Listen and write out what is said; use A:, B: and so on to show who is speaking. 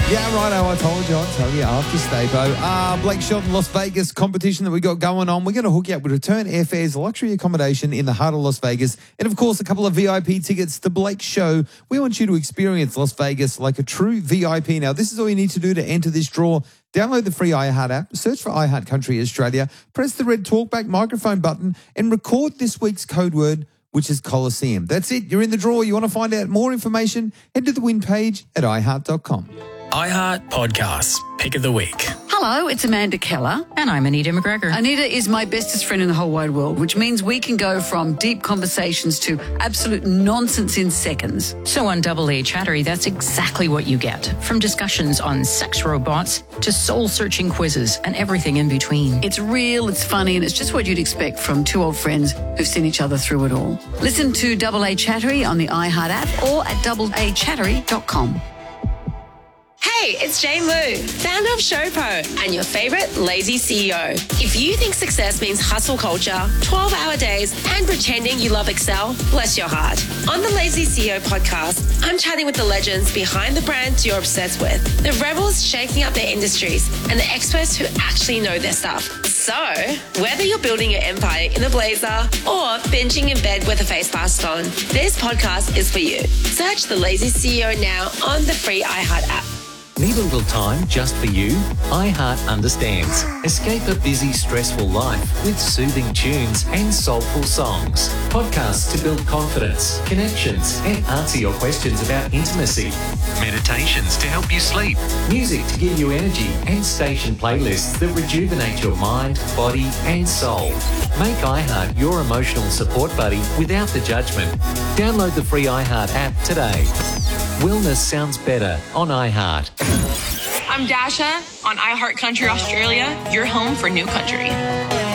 A: Yeah, righto, I told you after Stapo. Blake Shelton Las Vegas competition that we got going on. We're going to hook you up with return airfares, luxury accommodation in the heart of Las Vegas, and of course a couple of VIP tickets to Blake's show. We want you to experience Las Vegas like a true VIP. Now, this is all you need to do to enter this draw. Download the free iHeart app, search for iHeart Country Australia, press the red talkback microphone button, and record this week's code word, which is Coliseum. That's it. You're in the draw. You want to find out more information? Head to the win page at iHeart.com.
B: iHeart Podcasts, Pick of the Week.
C: Hello, it's Amanda Keller.
D: And I'm Anita McGregor.
C: Anita is my bestest friend in the whole wide world, which means we can go from deep conversations to absolute nonsense in seconds.
D: So on Double A Chattery, that's exactly what you get. From discussions on sex robots to soul-searching quizzes and everything in between.
C: It's real, it's funny, and it's just what you'd expect from two old friends who've seen each other through it all. Listen to Double A Chattery on the iHeart app or at doubleachattery.com.
E: Hey, it's Jane Lou, founder of Showpo and your favorite lazy CEO. If you think success means hustle culture, 12-hour days, and pretending you love Excel, bless your heart. On the Lazy CEO podcast, I'm chatting with the legends behind the brands you're obsessed with, the rebels shaking up their industries, and the experts who actually know their stuff. So, whether you're building your empire in a blazer or binging in bed with a face mask on, this podcast is for you. Search the Lazy CEO now on the free iHeart app.
F: Need a little time just for you? iHeart understands. Escape a busy, stressful life with soothing tunes and soulful songs. Podcasts to build confidence, connections, and answer your questions about intimacy. Meditations to help you sleep. Music to give you energy, and station playlists that rejuvenate your mind, body, and soul. Make iHeart your emotional support buddy without the judgment. Download the free iHeart app today. Wellness sounds better on iHeart.
G: I'm Dasha on iHeart Country Australia, your home for new country.